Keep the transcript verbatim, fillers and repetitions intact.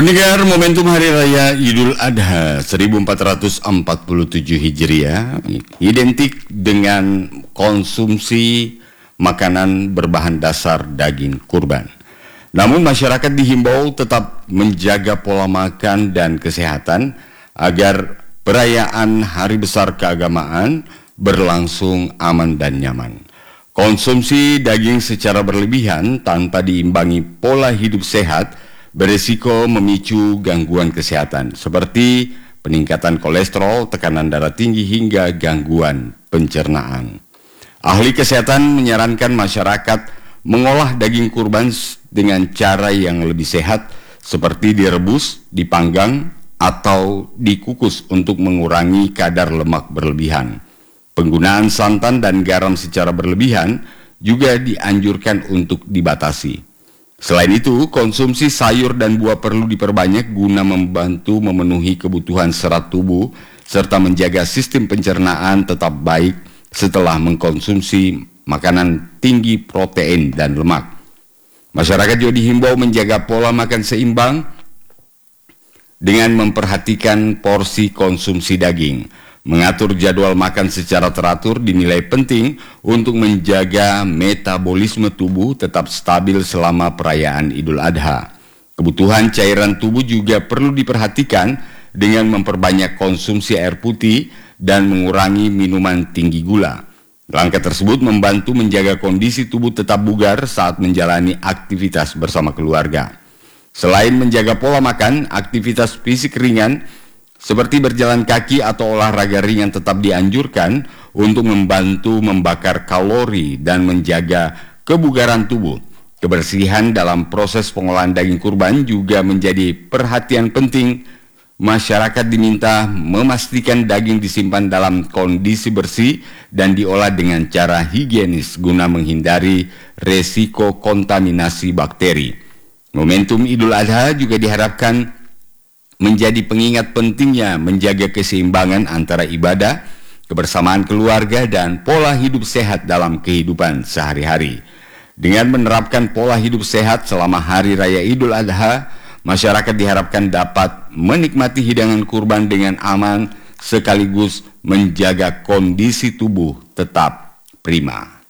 Pendengar, momentum Hari Raya Idul Adha seribu empat ratus empat puluh tujuh Hijriah identik dengan konsumsi makanan berbahan dasar daging kurban. Namun masyarakat dihimbau tetap menjaga pola makan dan kesehatan agar perayaan hari besar keagamaan berlangsung aman dan nyaman. Konsumsi daging secara berlebihan tanpa diimbangi pola hidup sehat beresiko memicu gangguan kesehatan seperti peningkatan kolesterol, tekanan darah tinggi, hingga gangguan pencernaan. Ahli kesehatan menyarankan masyarakat mengolah daging kurban dengan cara yang lebih sehat seperti direbus, dipanggang, atau dikukus untuk mengurangi kadar lemak berlebihan. Penggunaan santan dan garam secara berlebihan juga dianjurkan untuk dibatasi. Selain itu, konsumsi sayur dan buah perlu diperbanyak guna membantu memenuhi kebutuhan serat tubuh serta menjaga sistem pencernaan tetap baik setelah mengkonsumsi makanan tinggi protein dan lemak. Masyarakat juga dihimbau menjaga pola makan seimbang dengan memperhatikan porsi konsumsi daging. Mengatur jadwal makan secara teratur dinilai penting untuk menjaga metabolisme tubuh tetap stabil selama perayaan Idul Adha. Kebutuhan cairan tubuh juga perlu diperhatikan dengan memperbanyak konsumsi air putih dan mengurangi minuman tinggi gula. Langkah tersebut membantu menjaga kondisi tubuh tetap bugar saat menjalani aktivitas bersama keluarga. Selain menjaga pola makan, aktivitas fisik ringan seperti berjalan kaki atau olahraga ringan tetap dianjurkan untuk membantu membakar kalori dan menjaga kebugaran tubuh. Kebersihan dalam proses pengolahan daging kurban juga menjadi perhatian penting. Masyarakat diminta memastikan daging disimpan dalam kondisi bersih dan diolah dengan cara higienis guna menghindari resiko kontaminasi bakteri. Momentum Idul Adha juga diharapkan menjadi pengingat pentingnya menjaga keseimbangan antara ibadah, kebersamaan keluarga, dan pola hidup sehat dalam kehidupan sehari-hari. Dengan menerapkan pola hidup sehat selama Hari Raya Idul Adha, masyarakat diharapkan dapat menikmati hidangan kurban dengan aman sekaligus menjaga kondisi tubuh tetap prima.